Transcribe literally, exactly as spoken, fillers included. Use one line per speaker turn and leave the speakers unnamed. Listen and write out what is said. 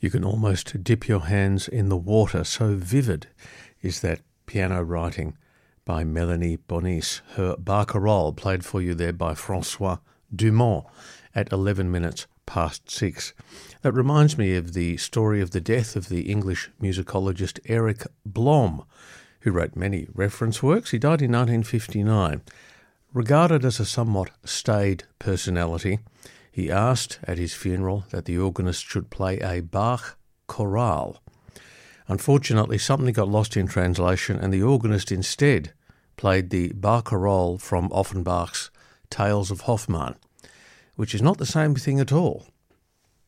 You can almost dip your hands in the water, so vivid is that piano writing by Melanie Bonis. Her Barcarolle played for you there by Francois Dumont at eleven minutes past six. That reminds me of the story of the death of the English musicologist Eric Blom, who wrote many reference works. He died in nineteen fifty-nine. Regarded as a somewhat staid personality, he asked at his funeral that the organist should play a Bach chorale. Unfortunately, something got lost in translation, and the organist instead played the Barcarolle from Offenbach's Tales of Hoffmann, which is not the same thing at all.